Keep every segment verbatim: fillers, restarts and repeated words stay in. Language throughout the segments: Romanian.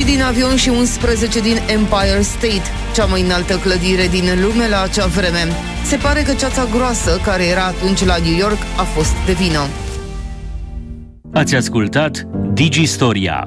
din avion și unsprezece din Empire State, cea mai înaltă clădire din lume la acea vreme. Se pare că ceața groasă, care era atunci la New York, a fost de vină. Ați ascultat Digistoria.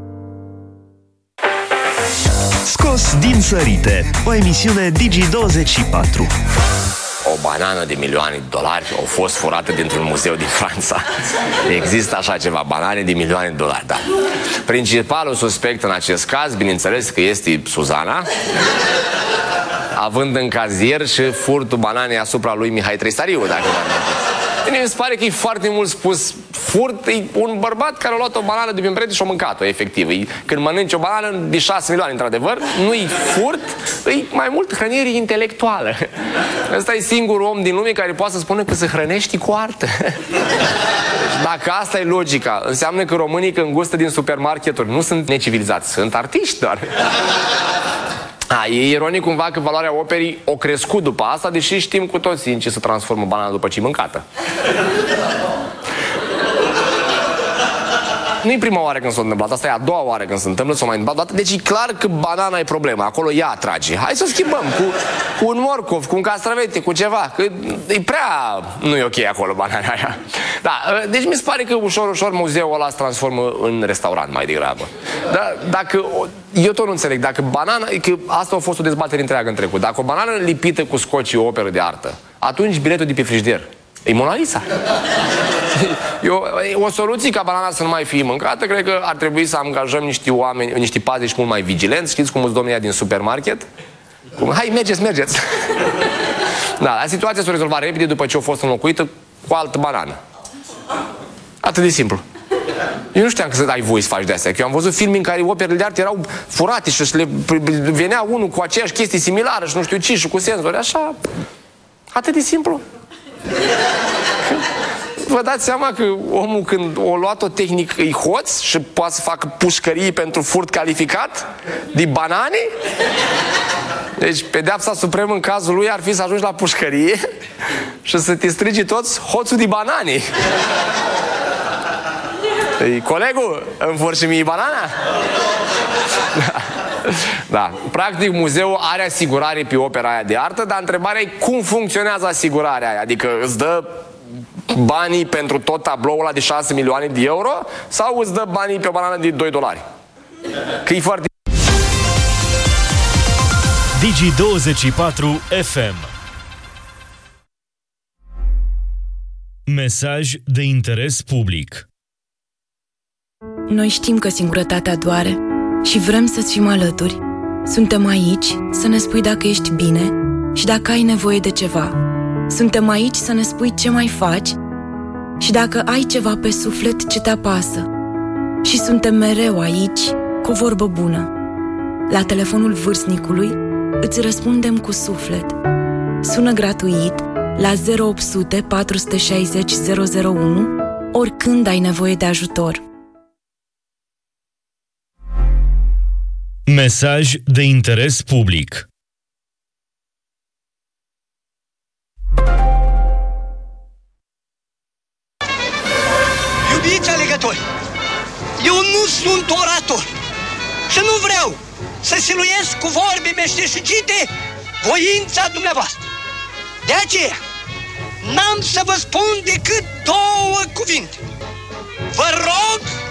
Scos din sărite, o emisiune Digi douăzeci și patru. O banană de milioane de dolari a fost furată dintr-un muzeu din Franța. Există așa ceva, banane de milioane de dolari, da. Principalul suspect în acest caz, bineînțeles că este Suzana, având în cazier și furtul bananei asupra lui Mihai Tristariu, dacă vă amintiți. Bine, mi se pare că e foarte mult spus furt, e un bărbat care a luat o banană de pe perete și a mâncat-o, efectiv. E, când mănânci o banană de șase milioane, într-adevăr, nu-i furt, e mai mult hrănire intelectuală. Ăsta e singurul om din lume care poate să spună că se hrănește cu artă. Deci, dacă asta e logica, înseamnă că românii când gustă din supermarketuri nu sunt necivilizați, sunt artiști doar. A, e ironic cumva că valoarea operii o crescut după asta, deși știm cu toții în ce se transformă banana după ce e mâncată. Nu-i prima oară când s-a întâmplat, asta e a doua oară când se întâmplă, s-a mai întâmplat dată, deci e clar că banana e problema, acolo ea atrage. Hai să o schimbăm cu, cu un morcov, cu un castravete, cu ceva, că e prea... nu e ok acolo banana aia. Da, deci mi se pare că ușor, ușor muzeul ăla se transformă în restaurant mai degrabă. Dar dacă... eu tot nu înțeleg, dacă banana... că asta a fost o dezbatere întreagă în trecut. Dacă o banană lipită cu scoci e o operă de artă, atunci biletul de pe frigider e Mona Lisa. Eu, o soluție ca banana să nu mai fie mâncată, cred că ar trebui să angajăm niște oameni, niște paziști mult mai vigilenți. Știți cum sunt domnii din supermarket? Cum? Hai, mergeți, mergeți. Da, situația s-a rezolvat repede după ce a fost înlocuită cu altă banană. Atât de simplu. Eu nu știam că să ai voie să faci de astea. Că eu am văzut filme în care operele de artă erau furate și le venea unul cu aceeași chestie similară și nu știu ce, și cu senzori. Așa, atât de simplu. Vă dați seama că omul, când o luat o tehnică, e hoț și poate să facă pușcării pentru furt calificat de banane? Deci pedeapsa supremă în cazul lui ar fi să ajungi la pușcărie și să te strigi toți hoțul de banane. Ei, colegul, îmi fur și mie banana? Da. Da. Practic, muzeul are asigurare pe opera aia de artă, dar întrebarea e cum funcționează asigurarea aia. Adică îți dă banii pentru tot tabloul ăla de șase milioane de euro sau îți dă banii pe o banană de doi dolari? Că e foarte... Digi douăzeci și patru F M. Mesaj de interes public. Noi știm că singurătatea doare și vrem să-ți fim alături. Suntem aici să ne spui dacă ești bine și dacă ai nevoie de ceva. Suntem aici să ne spui ce mai faci și dacă ai ceva pe suflet ce te apasă. Și suntem mereu aici cu o vorbă bună. La telefonul vârstnicului îți răspundem cu suflet. Sună gratuit la zero opt sute patru șase zero zero zero unu oricând ai nevoie de ajutor. Mesaj de interes public. Iubiți alegători, eu nu sunt orator și nu vreau să siluiesc cu vorbe meșteșugite voința dumneavoastră. De aceea, n-am să vă spun decât două cuvinte. Vă rog